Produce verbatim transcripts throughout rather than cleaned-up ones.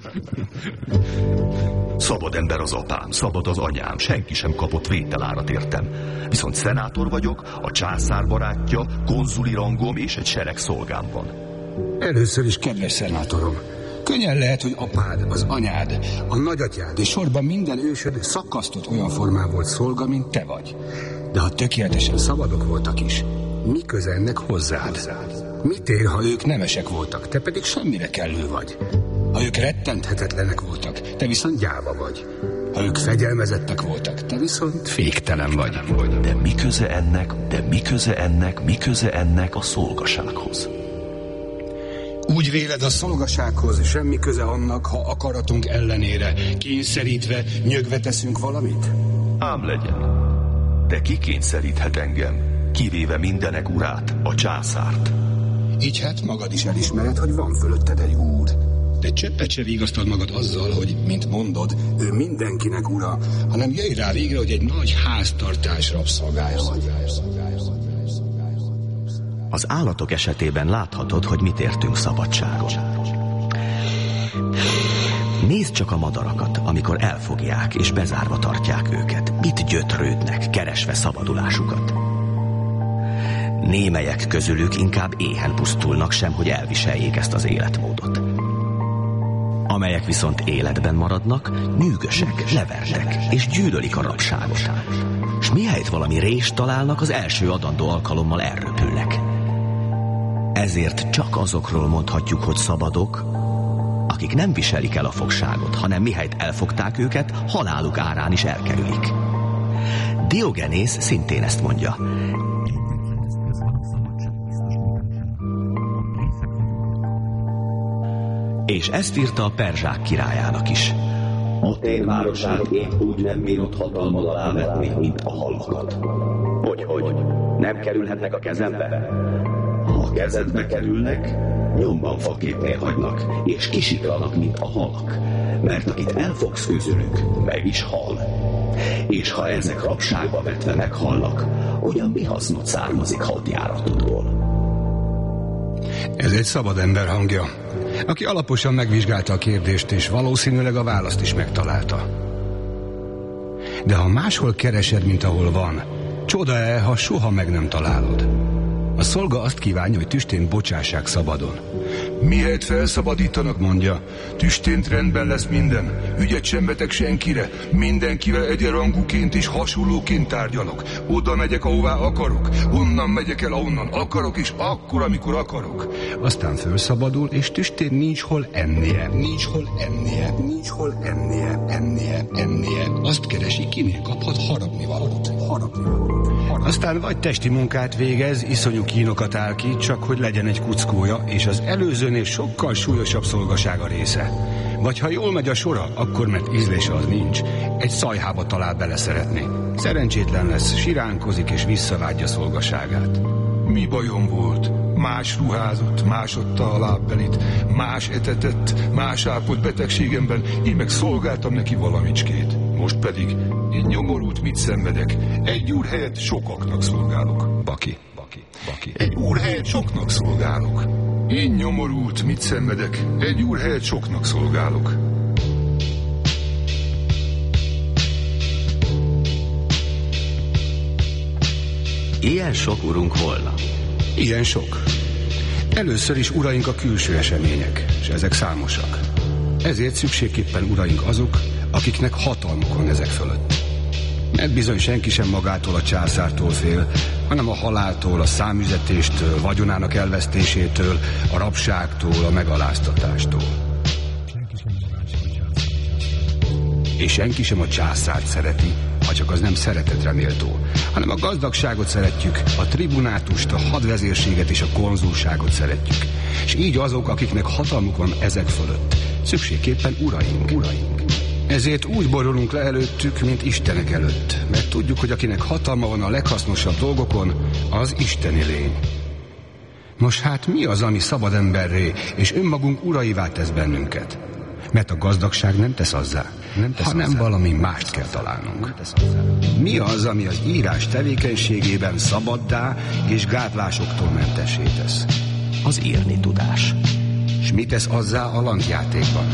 Szabad ember az apám, szabad az anyám, senki sem kapott vételárat értem. Viszont szenátor vagyok, a császár barátja, konzuli rangom és egy sereg szolgám van. Először is, kedves szenátorom, könnyen lehet, hogy apád, az anyád, a nagyatyád és sorban minden ősöd szakasztott olyan formán volt szolga, mint te vagy. De ha tökéletesen szabadok voltak is, mi köze ennek hozzád? Mit ér, ha ők nemesek voltak, te pedig semmire kellő vagy? Ha ők rettenthetetlenek voltak, te viszont gyáva vagy. Ha ők fegyelmezettek voltak, te viszont féktelen vagy. De mi köze ennek, de mi köze ennek, mi köze ennek a szolgasághoz? Úgy véled, a szolgasághoz semmi köze annak, ha akaratunk ellenére kényszerítve, nyögve teszünk valamit? Ám legyen. De ki kényszeríthet engem, kivéve mindenek urát, a császárt? Így hát magad is elismered, hogy van fölötted egy úr. De cseppet se vigasztald magad azzal, hogy, mint mondod, ő mindenkinek ura, hanem jöjj rá végre, hogy egy nagy háztartás rabszolgája vagy. Az állatok esetében láthatod, hogy mit értünk szabadságon. Nézd csak a madarakat, amikor elfogják és bezárva tartják őket. Mit gyötrődnek, keresve szabadulásukat. Némelyek közülük inkább éhen pusztulnak sem, hogy elviseljék ezt az életmódot. Amelyek viszont életben maradnak, nyűgösek, levernek és gyűlölik a rabságot. S mihelyt valami rést találnak, az első adandó alkalommal elröpülnek. Ezért csak azokról mondhatjuk, hogy szabadok, akik nem viselik el a fogságot, hanem mihelyt elfogták őket, haláluk árán is elkerülik. Diogenész szintén ezt mondja. És ezt írta a perzsák királyának is. Atén városát épp úgy nem bírott hatalmad alá vetni, mint a halakat. Hogyhogy? Nem kerülhetnek a kezembe? Ha a kezedbe kerülnek, nyomban faképnél hagynak, és kisiklanak, mint a halak. Mert akit elfogsz közülük, meg is hal. És ha ezek rabságba vetve meghalnak, olyan mi hasznot származik hadjáratodból? Ez egy szabad ember hangja, aki alaposan megvizsgálta a kérdést, és valószínűleg a választ is megtalálta. De ha máshol keresed, mint ahol van, csoda-e, ha soha meg nem találod? A szolga azt kívánja, hogy tüstént bocsássák szabadon. Mihelyt felszabadítanak, mondja, tüstént rendben lesz minden, ügyet sem vetek senkire, mindenkivel egyenrangúként és hasonlóként tárgyalok. Oda megyek, ahová akarok, onnan megyek el, ahonnan akarok, és akkor, amikor akarok. Aztán felszabadul, és tüstént nincs hol ennie, nincs hol ennie, nincs hol ennie, ennie, ennie. Azt keresi, kinél kaphat harapni valót, harapni valót. Aztán vagy testi munkát végez, iszonyú kínokat áll ki, csak hogy legyen egy kuckója, és az előzőnél sokkal súlyosabb szolgasága része. Vagy ha jól megy a sora, akkor, mert ízlése az nincs, egy szajhába talál beleszeretni. Szerencsétlen lesz, siránkozik és visszavágyja szolgaságát. Mi bajom volt? Más ruházott, más adta a lábbelit, más etetett, más ápolt betegségemben, én meg szolgáltam neki valamicskét. Most pedig én nyomorult mit szenvedek, egy úr helyett sokaknak szolgálok. Baki, baki, baki. Egy úr helyett soknak szolgálok. Én nyomorult mit szenvedek, egy úr helyett soknak szolgálok. Ilyen sok urunk volna. Ilyen sok. Először is uraink a külső események, és ezek számosak. Ezért szükségképpen uraink azok, akiknek hatalmuk van ezek fölött. Mert bizony senki sem magától a császártól fél, hanem a haláltól, a számüzetéstől, vagyonának elvesztésétől, a rabságtól, a megaláztatástól. És senki sem a császárt szereti, ha csak az nem szeretetre méltó, hanem a gazdagságot szeretjük, a tribunátust, a hadvezérséget és a konzulságot szeretjük. És így azok, akiknek hatalmuk van ezek fölött, szükségképpen uraink, uraink. Ezért úgy borulunk le előttük, mint Istenek előtt, mert tudjuk, hogy akinek hatalma van a leghasznosabb dolgokon, az isteni lény. Nos hát mi az, ami szabad emberré, és önmagunk uraivá tesz bennünket? Mert a gazdagság nem tesz azzá, nem tesz hanem azzá. Valami mást kell találnunk. Mi az, ami az írás tevékenységében szabaddá és gátlásoktól mentessé tesz? Az írni tudás. S mi tesz azzá a langyjátékban?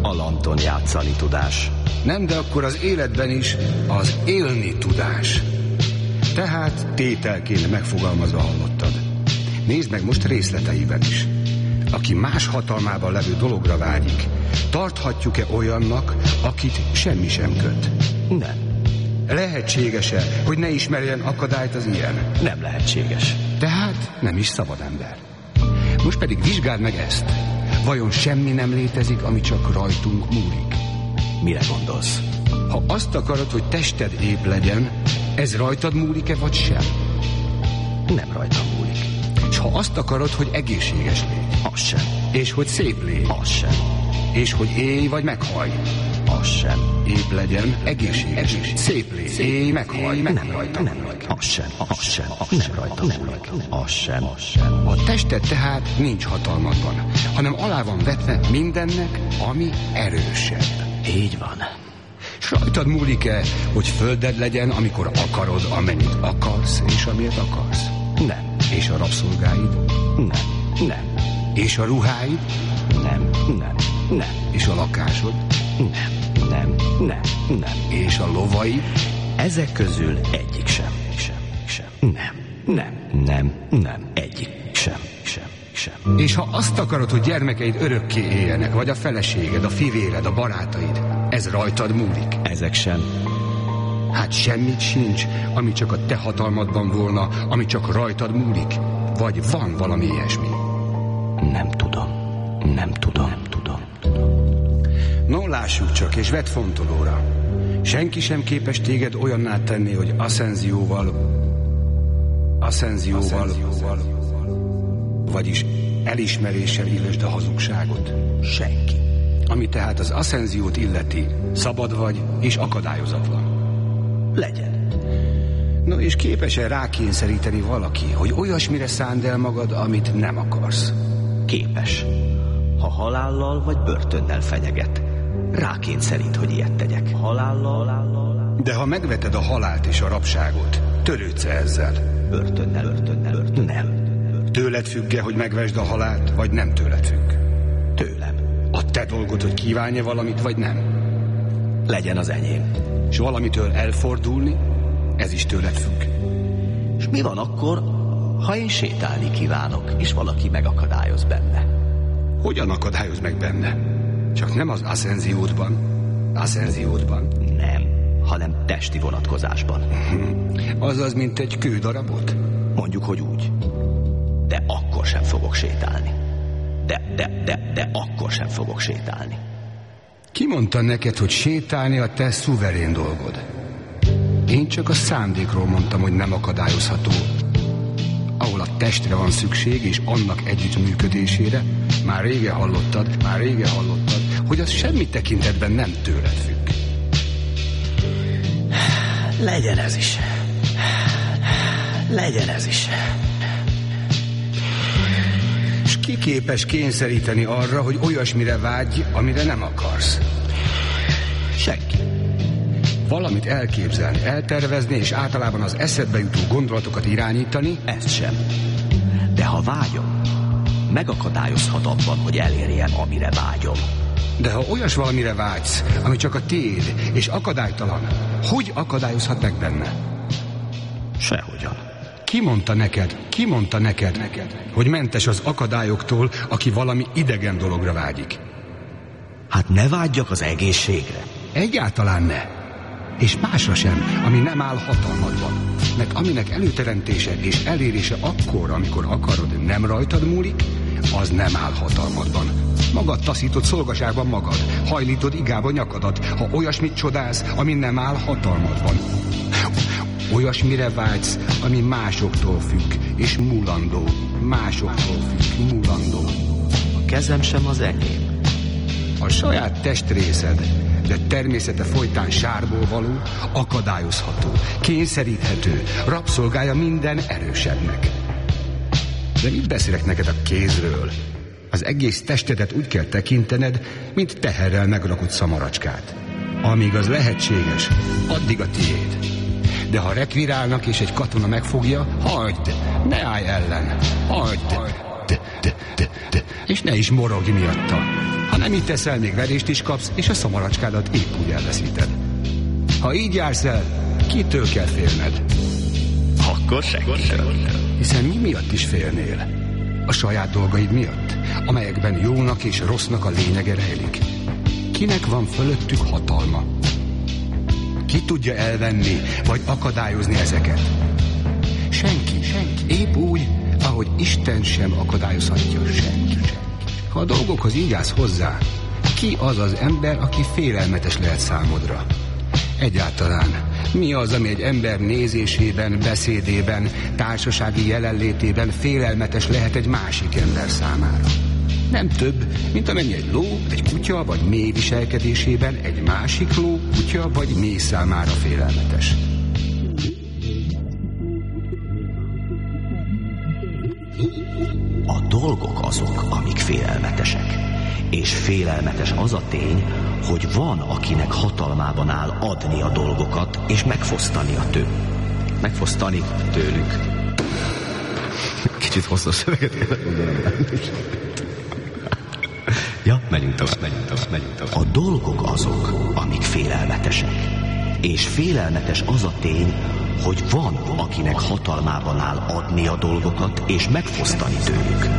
A lanton játszani tudás. Nem, de akkor az életben is az élni tudás. Tehát tételként megfogalmazva hallottad. Nézd meg most részleteiben is. Aki más hatalmában levő dologra vágyik, tarthatjuk-e olyannak, akit semmi sem köt? Nem. Lehetséges-e, hogy ne ismerjen akadályt az ilyen? Nem lehetséges. Tehát nem is szabad ember. Most pedig vizsgáld meg ezt. Vajon semmi nem létezik, ami csak rajtunk múlik? Mire gondolsz? Ha azt akarod, hogy tested épp legyen, ez rajtad múlik-e vagy sem? Nem rajtam múlik. És ha azt akarod, hogy egészséges légy? Az sem. És hogy szép légy? Az sem. És hogy élj vagy meghaj? Az sem. Épp legyen, egészséges, egészséges. Szép légy, élj, meghaj, meg nem rajtam. Nem rajtam. Az sem, az sem, nem rajtam, nem rajtam. Az sem, az sem. A tested tehát nincs hatalmadban, hanem alá van vetve mindennek, ami erősebb. Így van. S rajtad múlik-e, hogy földed legyen, amikor akarod, amennyit akarsz, és amilyet akarsz? Nem. És a rabszolgáid? Nem, nem. És a ruháid? Nem, nem, nem. És a lakásod? Nem, nem, nem, nem. És a lovaid? Ezek közül egyik sem, sem, sem. Nem, nem, nem, nem. Egyik sem, sem, sem. És ha azt akarod, hogy gyermekeid örökké éljenek, vagy a feleséged, a fivéred, a barátaid, ez rajtad múlik? Ezek sem. Hát semmit sincs, ami csak a te hatalmadban volna, ami csak rajtad múlik? Vagy van valami ilyesmi? Nem tudom, nem tudom, nem tudom. No, lássuk csak, és vedd fontolóra. Senki sem képes téged olyanná tenni, hogy aszenzióval, aszenzióval, vagyis elismeréssel illesd a hazugságot. Senki. Ami tehát az aszenziót illeti, szabad vagy és akadályozatlan. Legyen. No, és képes-e rákényszeríteni valaki, hogy olyasmire szánd el magad, amit nem akarsz? Képes. Ha halállal vagy börtönnel fenyeget, rákényszerít, hogy ilyet tegyek. Halállal, halállal. De ha megveted a halált és a rabságot, törődsz ezzel? Börtönnel, börtönnel, börtönnel. Nem. Tőled függ-e, hogy megvesd a halált, vagy nem tőled függ? Tőlem. A te dolgod, hogy kívánja valamit, vagy nem? Legyen az enyém. És valamitől elfordulni, ez is tőled függ. És mi van akkor, ha én sétálni kívánok, és valaki megakadályoz benne? Hogyan akadályoz meg benne? Csak nem az aszenziódban. Aszenziódban? Nem, hanem testi vonatkozásban. Azaz, mint egy kődarabot? Mondjuk, hogy úgy. De akkor sem fogok sétálni. De, de, de, de akkor sem fogok sétálni. Ki mondta neked, hogy sétálni a te szuverén dolgod? Én csak a szándékról mondtam, hogy nem akadályozható. Ahol a testre van szükség, és annak együttműködésére, már régen hallottad, már régen hallottad, hogy az semmi tekintetben nem tőled függ. Legyen ez is. Legyen ez is. És ki képes kényszeríteni arra, hogy olyasmire vágyj, amire nem akarsz? Senki. Valamit elképzelni, eltervezni, és általában az eszedbe jutó gondolatokat irányítani? Ezt sem. De ha vágyom, megakadályozhat abban, hogy elérjem, amire vágyom. De ha olyas valamire vágysz, ami csak a tiéd, és akadálytalan, hogy akadályozhat meg benne? Sehogyan. Ki mondta neked, ki mondta neked, neked, hogy mentes az akadályoktól, aki valami idegen dologra vágyik? Hát ne vágyjak az egészségre. Egyáltalán ne. És másra sem, ami nem áll hatalmadban. Mert aminek előteremtése és elérése akkor, amikor akarod, nem rajtad múlik, az nem áll hatalmadban. Magad taszítod szolgaságban magad, hajlítod igába nyakadat, ha olyasmit csodálsz, ami nem áll hatalmadban. Olyasmire vágysz, ami másoktól függ, és múlandó. Másoktól függ, múlandó. A kezem sem az enyém. A saját testrészed, de természete folytán sárból való, akadályozható, kényszeríthető, rabszolgája minden erősebbnek. De mit beszélek neked a kézről? Az egész testedet úgy kell tekintened, mint teherrel megrakott szamaracskát. Amíg az lehetséges, addig a tiéd. De ha rekvirálnak és egy katona megfogja, hagyd, ne állj ellen, hagyd, de, de, de, de, és ne is morogj miatta. Ha nem így teszel, még verést is kapsz, és a szamaracskádat épp úgy elveszíted. Ha így jársz el, kitől kell félned? Akkor senkitől. Hiszen mi miatt is félnél? A saját dolgaid miatt, amelyekben jónak és rossznak a lényege rejlik. Kinek van fölöttük hatalma? Ki tudja elvenni, vagy akadályozni ezeket? Senki, senki. Épp úgy, ahogy Isten sem akadályozhatja senki. Ha a dolgokhoz így állsz hozzá, ki az az ember, aki félelmetes lehet számodra? Egyáltalán mi az, ami egy ember nézésében, beszédében, társasági jelenlétében félelmetes lehet egy másik ember számára? Nem több, mint amennyi egy ló, egy kutya vagy méh viselkedésében egy másik ló, kutya vagy méh számára félelmetes. A dolgok azok, amik félelmetesek. És félelmetes az a tény, hogy van, akinek hatalmában áll adni a dolgokat, és megfosztani a tő. Megfosztani tőlük. Kicsit hosszas szöveget kellett mondanom. Ja, megyünk tovább, megyünk tovább, megyünk tovább. A dolgok azok, amik félelmetesek. És félelmetes az a tény, hogy van, akinek hatalmában áll adni a dolgokat, és megfosztani tőlük.